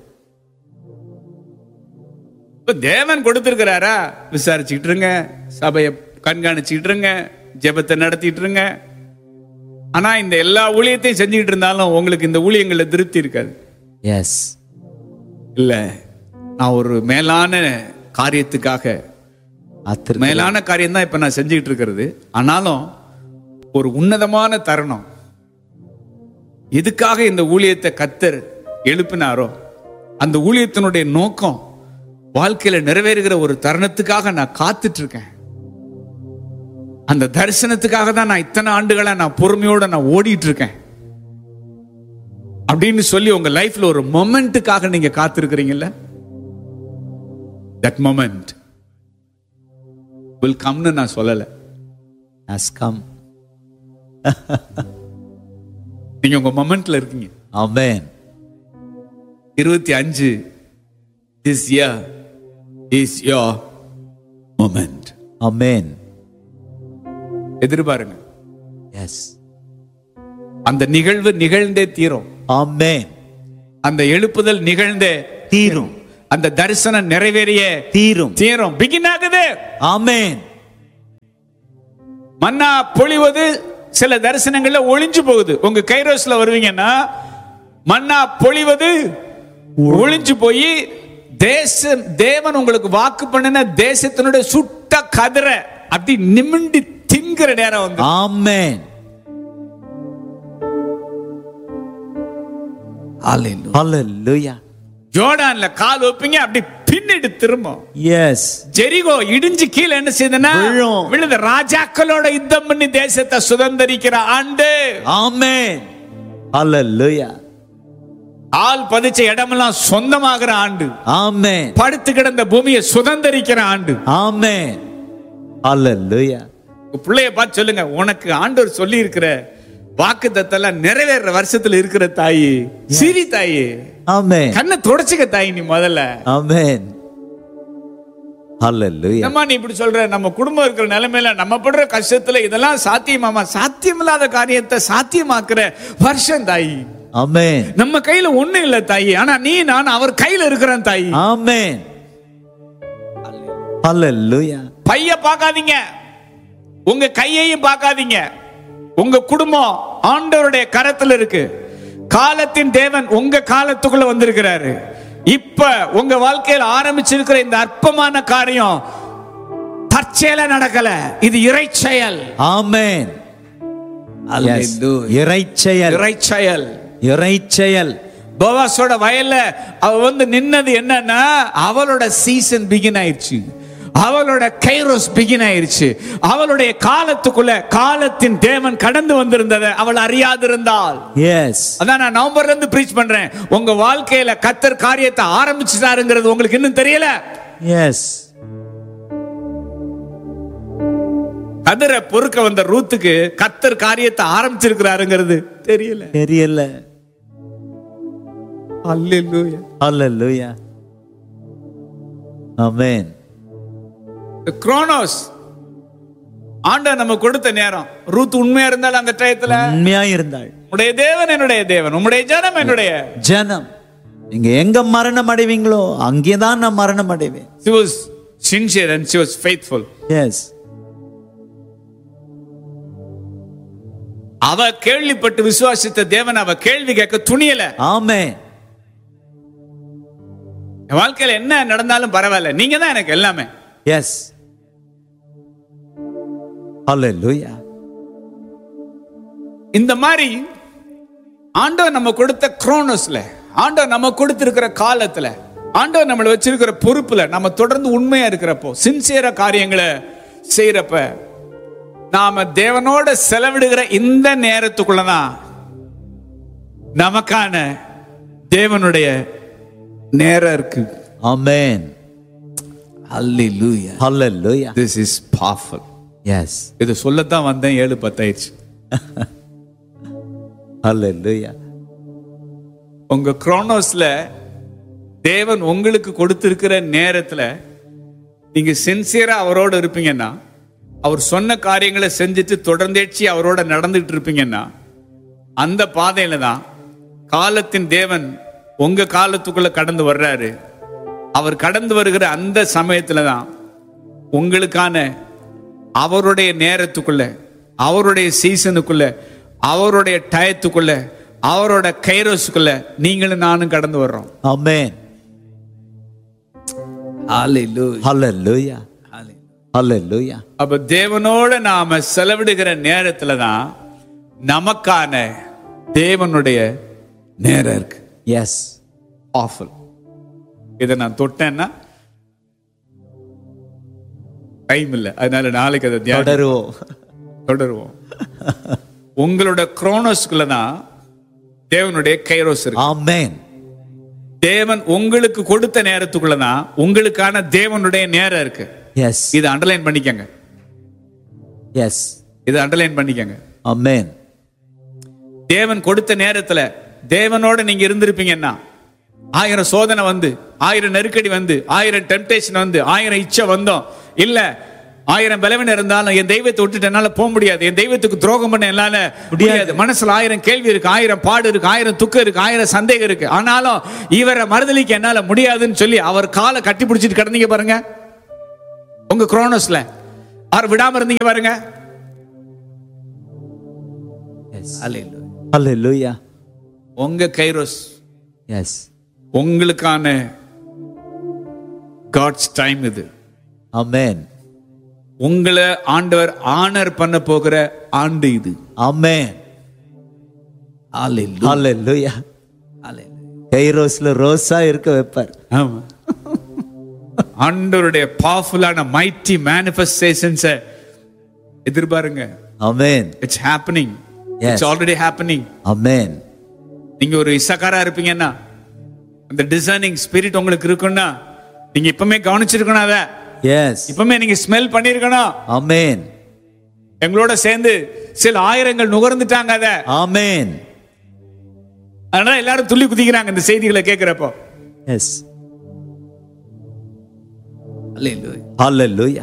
தேவன் கொடுத்திருக்கிறாரா, விசாரிச்சுட்டு இருங்க, சபையை கண்காணிச்சுட்டு இருங்க, ஜெபத்தை நடத்திட்டு இருங்க. ஆனா இந்த எல்லா ஊழியத்தையும் செஞ்சுக்கிட்டு இருந்தாலும் உங்களுக்கு இந்த ஊழியங்கள்ல திருப்தி இருக்காது. எஸ். இல்ல, நான் ஒரு மேலான காரியத்துக்காக, மேலான காரியம் தான் இப்ப நான் செஞ்சுக்கிட்டு இருக்கிறது. ஆனாலும் ஒரு உன்னதமான தருணம், எதுக்காக இந்த ஊழியத்தை கர்த்தர் எழுப்பினாரோ அந்த ஊழியத்தினுடைய நோக்கம் வாழ்க்கையில நிறைவேறுகிற ஒரு தருணத்துக்காக நான் காத்துட்டு இருக்கேன். அந்த தரிசனத்துக்காக தான் நான் இத்தனை ஆண்டுகளா நான் பொறுமையோட நான் ஓடிட்டு இருக்கேன் அப்படின்னு சொல்லி உங்க லைஃப்ல ஒரு மொமெண்ட்டுக்காக நீங்க காத்திருக்கிறீங்கல்ல, that moment will come னு நான் சொல்லல, has come. நீங்க உங்க மொமெண்ட்ல இருக்கீங்க. ஆமென். 25 this year is your moment. Amen. எதிர்பாருங்க. S. அந்த நிகழ்வு நிகழ்ந்தே தீரும். ஆமென். அந்த எழுப்புதல் நிகழ்ந்தே தீரும். அந்த தரிசனம் நிறைவேறிய தீரும். பிகின் ஆகுது. ஆமென். மன்னா பொழிவது சில தரிசனங்கள்ல ஒளிஞ்சு போகுது. உங்க கைரோஸ்ல வருவீங்கன்னா மன்னா பொழிவது ஒளிஞ்சு போய் தேவன் உங்களுக்கு வாக்கு பண்ணின தேசத்தினுடைய சுட்ட கதிரை அப்படி நிமிண்டி திங்கிற நேரம் வந்து. ஆமென். ஹல்லேலூயா. ஜோர்டான்ல கால் வைப்பீங்க, அப்படி பின்னிட்டு திரும்பும். எஸ். ஜெரிகோ இடிஞ்சு கீழே என்ன செய்தனா விழுது. ராஜாக்களோட யுத்தம் பண்ணி தேசத்தை சுதந்திரிக்கிற ஆண்டு. ஆமென். ஹல்லேலூயா. ஆள் பதிச்ச இடமெல்லாம் சொந்தமாகிற ஆண்டு. ஆமென். படுத்து கிடந்த பூமியை சுதந்திரிக்கிற ஆண்டு. ஆமென். ஹல்லேலூயா. பிள்ளைய பார்த்து சொல்லுங்க, உனக்கு ஆண்டவர் சொல்லி இருக்கிற வாக்குத்தத்தெல்லாம் நிறைவேற வருஷத்துல இருக்கிற தாயி, சிரி தாயி. ஆமென். கண்ணை தொடச்சுக்க தாயி நீ முதல்ல. ஆமென். ஹல்லேலூயா. நம்ம நீ இப்படி சொல்ற, நம்ம குடும்பம் இருக்கிற நிலைமையில நம்ம படுற கஷ்டத்துல இதெல்லாம் சாத்தியமாமா? சாத்தியமில்லாத காரியத்தை சாத்தியமாக்குற வருஷம் தாயி. ஆமென். நம்ம கையில ஒண்ணு இல்ல தாயி, ஆனா நீ நான் அவர் கையில இருக்கிறேன் தாயி. ஆமென். ஹல்லேலூயா. பைய பார்க்காதீங்க, உங்க கையையும் பார்க்காதீங்க. உங்க குடும்பம் ஆண்டவருடைய கரத்துல இருக்கு. காலத்தின் தேவன் உங்க காலத்துக்குள்ள வந்திருக்கிறாரு. இப்ப உங்க வாழ்க்கையில் ஆரம்பிச்சிருக்கிற இந்த அற்பமான காரியம் தற்செயலா நடக்கல, இது இறைச்செயல். ஆமென். இறைச்செயல். போவாஸோட வயல்ல அவ வந்து நின்னது என்னன்னா, அவளோட சீசன் பிகின் ஆயிடுச்சு. அவளோட கைரோஸ் பிகின் ஆயிருச்சு. அவளுடைய காலத்துக்குள்ள காலத்தின் தேவன் கடந்து வந்திருந்ததை அவள் அறியாதிருந்தாள். எஸ், அதான் நான் நவம்பர்ல இருந்து பிரீச் பண்றேன். உங்க வாழ்க்கையில கர்த்தர் காரியத்தை ஆரம்பிச்சுட்டாருங்கிறது உங்களுக்கு இன்னும் தெரியல. எஸ், கதிரை பொறுக்க வந்த ரூத்துக்கு கர்த்தர் காரியத்தை ஆரம்பிச்சிருக்கிறாருங்கிறது தெரியல. ஹல்லேலூயா, ஹல்லேலூயா, ஆமென். குரோனோஸ் ஆண்டவர் நம்ம கொடுத்த நேரம். ரூத் உண்மையா இருந்தால் அந்த டயத்துல உண்மையா இருந்தாள். உம்முடைய தேவன் என்னுடைய தேவன், உம்முடைய ஜனம் என்னுடைய ஜனம். நீங்க எங்க மரணம் அடைவீங்களோ அங்கேதான் நான் மரணம் அடைவேன். She was sincere and she was faithful. Yes. அவ கேள்விப்பட்டு விசுவாசித்த தேவன் அவ கேள்வி கேட்க துணியல. ஆமென். வாழ்க்கையில என்ன நடந்தாலும் பரவாயில்ல, நீங்க தான் எனக்கு எல்லாமே. எஸ், ஹல்லேலூயா. இந்த மாதிரி ஆண்டவர் நம்ம கொடுத்த குரோனோஸ்ல, ஆண்டவர் நம்ம கொடுத்திருக்கிற காலத்துல, ஆண்டவர் நம்மள வச்சிருக்கிற பொறுப்புல நம்ம தொடர்ந்து உண்மையா இருக்கிறப்போ, சின்சியரா காரியங்களை செய்யறப்ப, நாம தேவனோட செலவிடுகிற இந்த நேரத்துக்குள்ளதான் நமக்கான தேவனுடைய நேரம் இருக்கு. ஆமென். ஹல்லேலூயா, ஹல்லேலூயா. This is powerful. Yes. இது சொல்லத்தான் வந்தேன். 7:10 ஆயிடுச்சு. ஹல்லேலூயா. உங்க குரோனோஸ்ல தேவன் உங்களுக்கு கொடுத்திருக்கிற நேரத்துல நீங்க சின்சியரா அவரோட இருப்பீங்கன்னா, அவர் சொன்ன காரியங்களை செஞ்சுட்டு தொடர்ந்தேச்சி அவரோட நடந்துட்டு இருப்பீங்கன்னா, அந்த பாதையில தான் காலத்தின் தேவன் உங்க காலத்துக்குள்ள கடந்து வர்றாரு. அவர் கடந்து வருகிற அந்த சமயத்துல தான் உங்களுக்கான அவருடைய நேரத்துக்குள்ள, அவருடைய சீசனுக்குள்ள, அவருடைய டயத்துக்குள்ள, அவரோட கைரோஸுக்குள்ள நீங்களும் நானும் கடந்து வர்றோம். ஆமென். ஹல்லேலூயா, ஹல்லேலூயா, ஹல்லேலூயா. அப்ப தேவனோட நாம செலவிடுகிற நேரத்துல தான் நமக்கான தேவனுடைய நேரம் இருக்கு. S, awful. இதை நான் தொட்டேன்னா டைம் இல்லை, அதனால நாளைக்கு அதை தொடருவோம். உங்களோட குரோனோஸ்குள்ள தான் தேவனுடைய கைரோஸ் இருக்கு. ஆமென். தேவன் உங்களுக்கு கொடுத்த நேரத்துக்குள்ள தான் உங்களுக்கான தேவனுடைய நேரம் இருக்கு. எஸ், இதை அண்டர்லைன் பண்ணிக்கங்க. எஸ், இதை அண்டர்லைன் பண்ணிக்கங்க. ஆமென். தேவன் கொடுத்த நேரத்துல தேவனோட நீங்க இருந்திருப்பீங்கன்னா, 1000 சோதனை வந்து, 1000 நெருக்கடி வந்து, 1000 டெம்டேஷன் வந்து, 1000 இச்சை வந்தோம், இல்ல 1000 பலவீனம் இருந்தாலும் என் தெய்வத்தை விட்டுட்டு என்னால போக முடியாது, என் தெய்வத்துக்கு துரோகம் பண்ண என்னால முடியாது, மனசுல 1000 கேள்வி இருக்கு, 1000 பாடு இருக்கு, 1000 துக்கம் இருக்கு, 1000 சந்தேகம் இருக்கு, ஆனாலும் இவரை மறுதலிக்க என்னால முடியாதுன்னு சொல்லி அவர் காலை கட்டி பிடிச்சிட்டு கிடந்தீங்க பாருங்க. உங்க குரோனோஸ்ல அவர் விடாம இருந்தீங்க பாருங்க. ஹல்லேலூயா. உங்க கைரோஸ், எஸ், உங்களுக்கான காட்ஸ் டைம் இது. ஆமென். உங்களை ஆண்டவர் ஆனர் பண்ண போகிற ஆண்டு இது. ஆமென். ஹல்லேலூயா, ஹல்லேலூயா, ஹல்லேலூயா. கைரோஸ்ல ரோஸா இருக்க வைப்பார். ஆமா. ஆண்டவருடைய பவர்ஃபுல்லான mighty manifestations எதிர்பாருங்க. Amen. It's happening. It's already happening. ஆமென். நீங்க ஒரு இசக்காரா இருப்பீங்கன்னா, அந்த டிசைனிங் ஸ்பிரிட் உங்களுக்கு இருக்குன்னா, நீங்க இப்பமே கவனிச்சிருக்கணும் அத. எஸ், இப்பமே நீங்க ஸ்மெல் பண்ணிருக்கணும். ஆமென். எங்களோட சேர்ந்து சில ஆயிரங்கள் நுகர்ந்துட்டாங்க அத. ஆமென். அதனால எல்லாரும் துள்ளி குதிக்கிறாங்க இந்த செய்திகளை கேட்கிறப்போ. எஸ், ஹல்லேலூயா, ஹல்லேலூயா.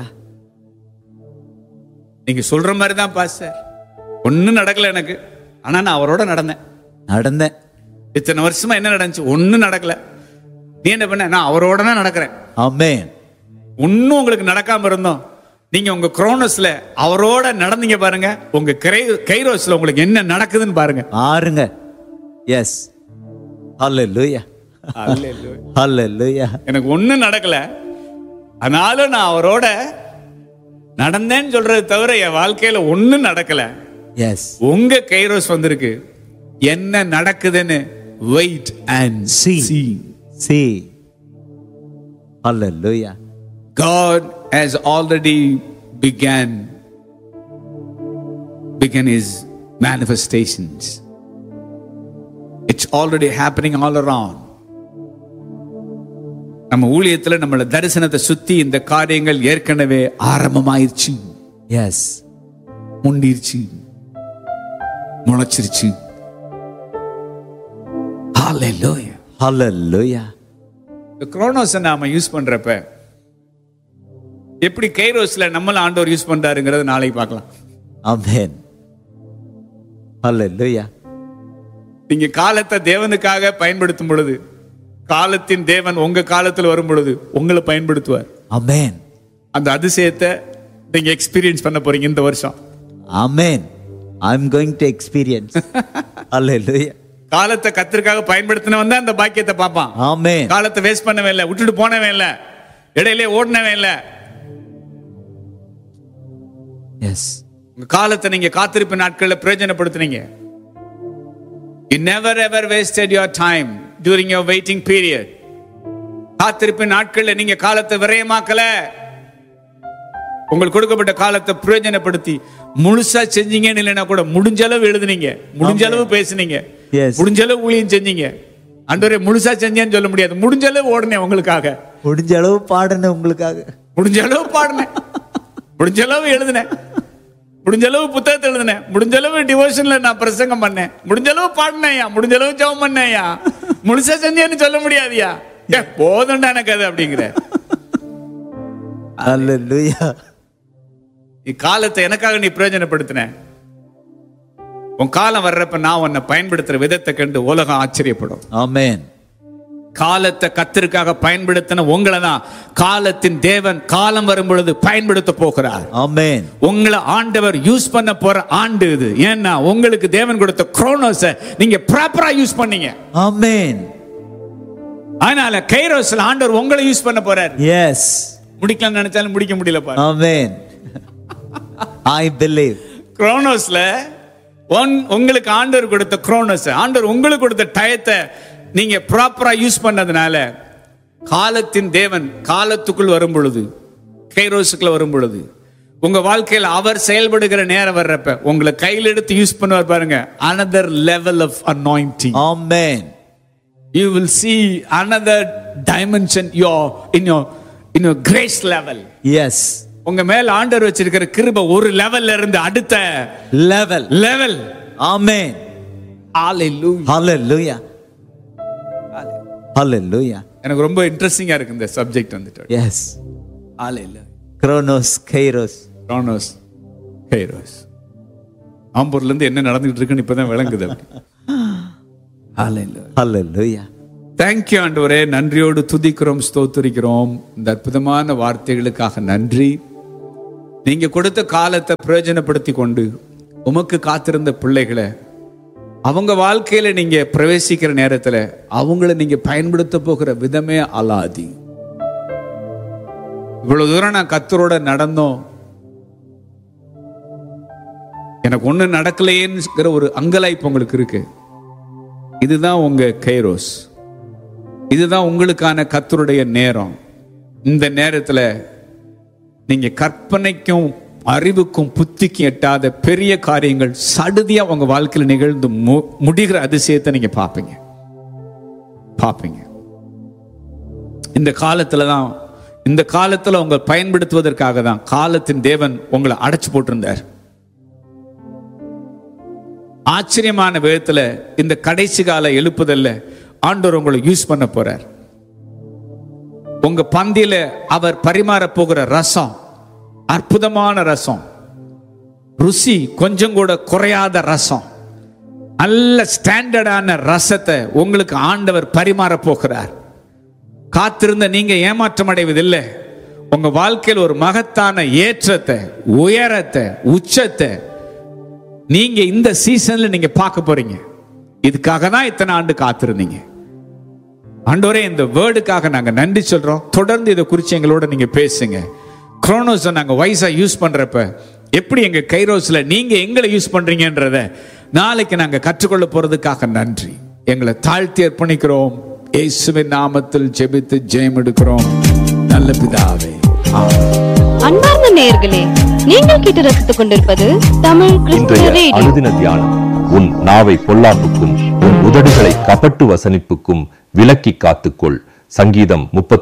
நீங்க சொல்ற மாதிரி தான் பாஸ்டர், ஒன்னும் நடக்கல எனக்கு, ஆனா நான் அவரோட நடந்தேன். இத்தனை வருஷமா என்ன நடந்துச்சு? ஒன்னும் நடக்கல. நீ என்ன பண்ண? நான் அவரோட தான் நடக்கிறேன். ஆமென். ஒன்னும் உங்களுக்கு நடக்காம இருந்தோம், நீங்க உங்க குரோனோஸ்ல அவரோட நடந்தீங்க பாருங்க, உங்க கைரோஸ்ல உங்களுக்கு என்ன நடக்குதுன்னு பாருங்க. பாருங்க. எஸ், ஹல்லேலூயா, ஹல்லேலூயா, ஹல்லேலூயா. எனக்கு ஒன்னும் நடக்கல, ஆனாலும் நான் அவரோட நடந்தேன்னு சொல்றது தவிர என் வாழ்க்கையில ஒன்னும் நடக்கல. எஸ், உங்க கைரோஸ் வந்திருக்கு. என்ன நடக்குதுன்னு wait and see. Hallelujah. God has already began his manifestations. It's already happening all around. நம்ம ஊழியத்துல நம்மள தரிசனத்தை சுத்தி இந்த காரியங்கள் ஏற்கனவே ஆரம்பமாயிருச்சு. எஸ், முண்டிருச்சு, முளைச்சிருச்சு. ஹalleluya, ஹalleluya. இந்த குரோனோஸை நாம யூஸ் பண்றப்ப எப்படி கைரோஸ்ல நம்மள ஆண்டவர் யூஸ் பண்றாருங்கிறத நாளைக்கு பார்க்கலாம். ஆமென். ஹalleluya. நீங்க காலத்தை தேவனுக்காக பயன்படுத்தும் பொழுது, காலத்தின் தேவன் உங்க காலத்தில் வரும் பொழுது உங்களை பயன்படுத்துவார். ஆமென். அந்த அதிசயத்தை நீங்க எக்ஸ்பீரியன்ஸ் பண்ண போறீங்க இந்த வருஷம். ஆமென். I am going to experience. ஹalleluya. காலத்தை கர்த்தருக்காக பயன்படுத்தினவன் தான் அந்த பாக்கியத்தை பார்ப்பான். ஆமென். காலத்தை வேஸ்ட் பண்ணவே இல்லை, விட்டுட்டு போனவே இல்லை, இடையிலே ஓடனவே இல்லை. எஸ், உங்க காலத்தை நீங்க காத்திருப்பு நாட்கள்ல பிரயோஜனப்படுத்துனீங்க. You never ever wasted your time during your waiting period. காத்திருப்பு நாட்கள்ல நீங்க காலத்தை விரயமாக்கல. உங்களுக்கு கொடுக்கப்பட்ட காலத்தை பிரயோஜனப்படுத்தி முழுசா செஞ்சீங்கன்னு இல்லைன்னா கூட முடிஞ்ச அளவு எழுதுனீங்க, முடிஞ்ச அளவு பேசுனீங்க, முடிஞ்ச அளவு ஊழியம் செஞ்சீங்க. ஆண்டவரே முழுசா செஞ்சேன்னு சொல்ல முடியாது, முடிஞ்ச அளவு ஓடுனேன் உங்களுக்காக, முடிஞ்ச அளவு பாடுனேன் உங்களுக்காக, முடிஞ்ச அளவு பாடுனேன், முடிஞ்ச அளவு எழுதுனேன், முடிஞ்ச அளவு புத்தகத்தை எழுதுனேன், முடிஞ்ச அளவு டிவோஷன்ல நான் பிரசங்கம் பண்ணேன், முடிஞ்ச அளவு பாடினேயா, முடிஞ்ச அளவு ஜெபம் பண்ணேயா. முழுசா செஞ்சேன்னு சொல்ல முடியாதியா, போதும்டா எனக்கு அது அப்படிங்கிற. ஹalleluya. காலத்தை எனக்காக நீ பிரயோஜனப்படுத்தின. உன் காலம் வர்றப்ப நான் உன்னை பயன்படுத்துற விதத்தை கண்டு உலகம் ஆச்சரியப்படும். ஆமென். காலத்தை கர்த்தருக்காக பயன்படுத்தின உங்களை தான் காலத்தின் தேவன் காலம் வரும் பொழுது பயன்படுத்த போகிறார். ஆமென். உங்களை ஆண்டவர் யூஸ் பண்ண போற ஆண்டு இது. ஏன்னா உங்களுக்கு தேவன் கொடுத்த குரோனோஸை நீங்க ப்ராப்பரா யூஸ் பண்ணீங்க. ஆமென். அதனால கைரோஸ்ல ஆண்டவர் உங்களை யூஸ் பண்ண போறார். எஸ், முடிக்கலாம் நினைச்சாலும் முடிக்க முடியல பாரு. ஆமென். I believe. குரோனோஸ்ல உங்களுக்கு ஆண்டவர் கொடுத்த குரோனோஸ், ஆண்டவர் உங்களுக்கு கொடுத்த டயத்தை நீங்க ப்ராப்பரா யூஸ் பண்ணதுனால காலத்தின் தேவன் காலத்துக்குள் வரும் பொழுது, கைரோஸுக்குள்ள வரும் பொழுது உங்க வாழ்க்கையில் அவர் செயல்படுகிற நேரம் வர்றப்ப உங்களை கையில் எடுத்து யூஸ் பண்ணுவார் பாருங்க. another level of anointing. Amen. You will see another dimension in your grace level. Yes. உங்க மேல ஆண்டவர் வச்சிருக்கிற கிருபை ஒரு லெவல்ல இருந்து அடுத்த லெவல். ஆமென். ஹalleluya. ஹalleluya. ஹalleluya. எனக்கு ரொம்ப இன்ட்ரஸ்டிங்கா இருக்கு இந்த சப்ஜெக்ட் வந்துட்டு. எஸ். ஹalleluya. குரோனோஸ், கைரோஸ். குரோனோஸ், கைரோஸ். ஆம்பூர்ல இருந்து என்ன நடந்துட்டு இருக்குன்னு இப்பதான் விளங்குது. ஹalleluya. ஹalleluya. Thank you ஆண்டவரே, நன்றியோடு துதிக்கிறோம், ஸ்தோத்திரிக்கிறோம். இந்த அற்புதமான வார்த்தைகளுக்காக நன்றி. நீங்க கொடுத்த காலத்தை பிரயோஜனப்படுத்தி கொண்டு உமக்கு காத்திருந்த பிள்ளைகளை அவங்க வாழ்க்கையில நீங்க பிரவேசிக்கிற நேரத்துல அவங்கள நீங்க பயன்படுத்த போகிற விதமே அலாதி. இவ்வளவு தூரம் நான் கர்த்தரோட நடந்தோம், எனக்கு ஒண்ணு நடக்கலையேங்கிற ஒரு அங்கலாய்ப்பு உங்களுக்கு இருக்கு. இதுதான் உங்க கைரோஸ், இதுதான் உங்களுக்கான கர்த்தருடைய நேரம். இந்த நேரத்துல நீங்க கற்பனைக்கும் அறிவுக்கும் புத்திக்கும் எட்டாத பெரிய காரியங்கள் சடுதியா உங்க வாழ்க்கையில நிகழ்ந்து முடிகிற அதிசயத்தை நீங்க பாப்பீங்க. இந்த காலத்துல உங்க பயன்படுத்துவதற்காக தான் காலத்தின் தேவன் உங்களை அடைச்சு போட்டிருந்தார். ஆச்சரியமான விதத்துல இந்த கடைசி கால எழுப்புதல்ல ஆண்டவர் உங்களை யூஸ் பண்ண போறார். உங்க பந்தியில அவர் பரிமாற போகிற ரசம் அற்புதமான ரசம், ருசி கொஞ்சம் கூட குறையாத ரசம், நல்ல ஸ்டாண்டர்டான ரசத்தை உங்களுக்கு ஆண்டவர் பரிமாற போகிறார். காத்திருந்த நீங்க ஏமாற்றம் அடைவதில்லை. உங்க வாழ்க்கையில் ஒரு மகத்தான ஏற்றத்தை, உயரத்தை, உச்சத்தை நீங்க இந்த சீசன்ல நீங்க பார்க்க போறீங்க. இதுக்காக தான் இத்தனை ஆண்டு காத்திருந்தீங்க. ஆண்டவரே, இந்த வேர்டுக்காக நாங்க நன்றி சொல்றோம். தொடர்ந்து இதை குறித்து எங்களோட நீங்க பேசுங்க. குரோனோஸை நாங்க வைஸா யூஸ் பண்றப்ப எப்படி எங்க கைரோஸ்ல நீங்க எங்களை யூஸ் பண்றீங்கன்றத நாளைக்கு நாங்க கற்றுக்கொள்ள போறதுக்காக நன்றி. எங்களை தாழ்த்தி அர்ப்பணிக்கிறோம். இயேசுவின் நாமத்தில் ஜெபித்து ஜெயம் எடுக்கிறோம் நல்ல பிதாவே. அன்பார்ந்த நேயர்களே, நீங்கள் கேட்டு ரசித்துக் கொண்டிருப்பது தமிழ் கிறிஸ்துவ இன்றைய ரேடியோ. அனுதின தியானம். உன் நாவை பொல்லாப்புக்கும் உன் உதடுகளை கபட்டு வசனிப்புக்கும் விலக்கி காத்துக்கொள். சங்கீதம்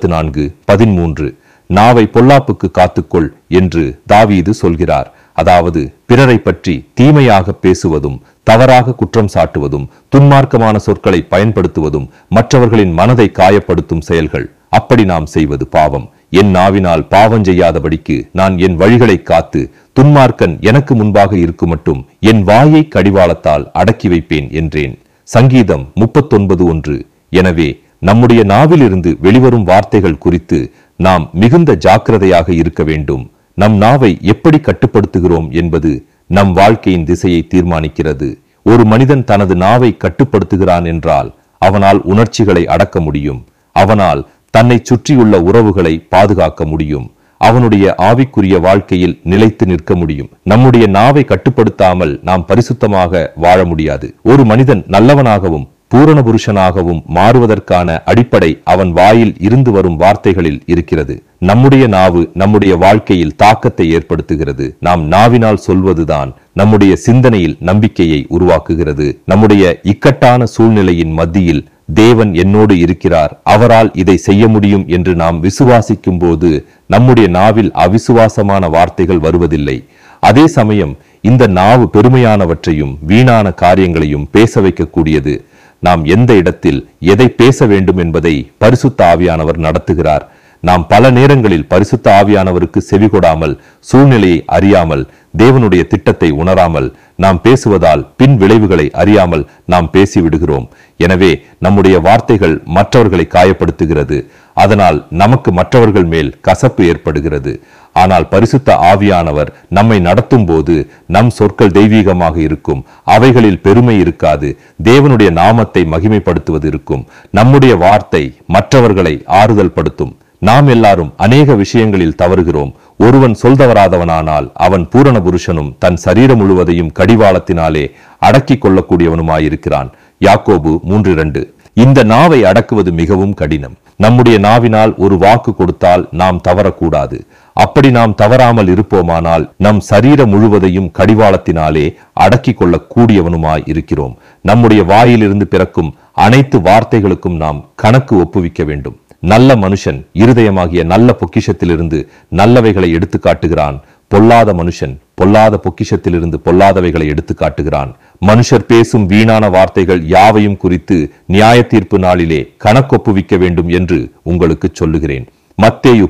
34:13. நாவை பொல்லாப்புக்கு காத்துக்கொள் என்று தாவீது சொல்கிறார். அதாவது பிறரை பற்றி தீமையாக பேசுவதும், தவறாக குற்றம் சாட்டுவதும், துன்மார்க்கமான சொற்களை பயன்படுத்துவதும் மற்றவர்களின் மனதை காயப்படுத்தும் செயல்கள். அப்படி நாம் செய்வது பாவம். என் நாவினால் பாவம் செய்யாதபடிக்கு நான் என் வழிகளை காத்து, துன்மார்க்கன் எனக்கு முன்பாக இருக்கும் மட்டும் என் வாயை கடிவாளத்தால் அடக்கி வைப்பேன் என்றேன். சங்கீதம் 39:1. எனவே நம்முடைய நாவிலிருந்து வெளிவரும் வார்த்தைகள் குறித்து நாம் மிகுந்த ஜாக்கிரதையாக இருக்க வேண்டும். நம் நாவை எப்படி கட்டுப்படுத்துகிறோம் என்பது நம் வாழ்க்கையின் திசையை தீர்மானிக்கிறது. ஒரு மனிதன் தனது நாவை கட்டுப்படுத்துகிறான் என்றால் அவனால் உணர்ச்சிகளை அடக்க முடியும். அவனால் தன்னை சுற்றியுள்ள உறவுகளை பாதுகாக்க முடியும். அவனுடைய ஆவிக்குரிய வாழ்க்கையில் நிலைத்து நிற்க முடியும். நம்முடைய நாவை கட்டுப்படுத்தாமல் நாம் பரிசுத்தமாக வாழ முடியாது. ஒரு மனிதன் நல்லவனாகவும் பூரண புருஷனாகவும் மாறுவதற்கான அடிப்படை அவன் வாயில் இருந்து வரும் வார்த்தைகளில் இருக்கிறது. நம்முடைய நாவு நம்முடைய வாழ்க்கையில் தாக்கத்தை ஏற்படுத்துகிறது. நாம் நாவினால் சொல்வதுதான் நம்முடைய சிந்தனையில் நம்பிக்கையை உருவாக்குகிறது. நம்முடைய இக்கட்டான சூழ்நிலையின் மத்தியில் தேவன் என்னோடு இருக்கிறார், அவரால் இதை செய்ய முடியும் என்று நாம் விசுவாசிக்கும் போது நம்முடைய நாவில் அவிசுவாசமான வார்த்தைகள் வருவதில்லை. அதே சமயம் இந்த நாவு பெருமையானவற்றையும் வீணான காரியங்களையும் பேச வைக்கக்கூடியது. நாம் எந்த இடத்தில் எதை பேச வேண்டும் என்பதை பரிசுத்த ஆவியானவர் நடத்துகிறார். நாம் பல நேரங்களில் பரிசுத்த ஆவியானவருக்கு செவிகொடாமல், சூழ்நிலையை அறியாமல், தேவனுடைய திட்டத்தை உணராமல் நாம் பேசுவதால் பின் விளைவுகளை அறியாமல் நாம் பேசிவிடுகிறோம். எனவே நம்முடைய வார்த்தைகள் மற்றவர்களை காயப்படுத்துகிறது. அதனால் நமக்கு மற்றவர்கள் மேல் கசப்பு ஏற்படுகிறது. ஆனால் பரிசுத்த ஆவியானவர் நம்மை நடத்தும் போது நம் சொற்கள் தெய்வீகமாக இருக்கும். அவைகளில் பெருமை இருக்காது. தேவனுடைய நாமத்தை மகிமைப்படுத்துவது இருக்கும். நம்முடைய வார்த்தை மற்றவர்களை ஆறுதல் படுத்தும். நாம் எல்லாரும் அநேக விஷயங்களில் தவறுகிறோம். ஒருவன் சொல்தவராதவனானால் அவன் பூரண புருஷனும் தன் சரீரம் முழுவதையும் கடிவாளத்தினாலே அடக்கிக் கொள்ளக்கூடியவனுமாயிருக்கிறான். யாக்கோபு 3:2. இந்த நாவை அடக்குவது மிகவும் கடினம். நம்முடைய நாவினால் ஒரு வாக்கு கொடுத்தால் நாம் தவறக்கூடாது. அப்படி நாம் தவறாமல் இருப்போமானால் நம் சரீரம் முழுவதையும் கடிவாளத்தினாலே அடக்கிக் கொள்ளக்கூடியவனுமாய் இருக்கிறோம். நம்முடைய வாயிலிருந்து பிறக்கும் அனைத்து வார்த்தைகளுக்கும் நாம் கணக்கு ஒப்புவிக்க வேண்டும். நல்ல மனுஷன் இருதயமாகிய நல்ல பொக்கிஷத்திலிருந்து நல்லவைகளை எடுத்து காட்டுகிறான். பொல்லாத மனுஷன் பொல்லாத பொக்கிஷத்திலிருந்து பொல்லாதவைகளை எடுத்து காட்டுகிறான். மனுஷர் பேசும் வீணான வார்த்தைகள் யாவையும் குறித்து நியாய தீர்ப்பு நாளிலே கணக்கொப்புவிக்க வேண்டும் என்று உங்களுக்கு சொல்லுகிறேன். மத்தேயு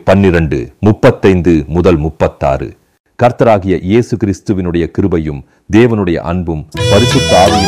12:35-36. கர்த்தராகிய இயேசு கிறிஸ்துவினுடைய கிருபையும் தேவனுடைய அன்பும் பரிசுத்த ஆவியும்